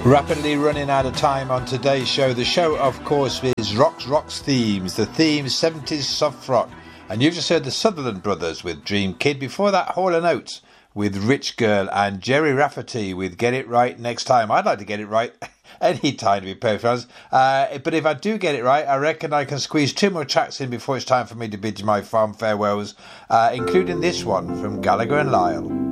Rapidly running out of time on today's show. The show, of course, is Rock's Themes. The theme, 70s soft rock. And you've just heard the Sutherland Brothers with Dream Kid. Before that, Hall & Oates with Rich Girl, and Jerry Rafferty with Get It Right Next Time. I'd like to get it right any time, to be perfectly honest. But if I do get it right, I reckon I can squeeze 2 more tracks in before it's time for me to bid you my farm farewells, including this one from Gallagher and Lyle.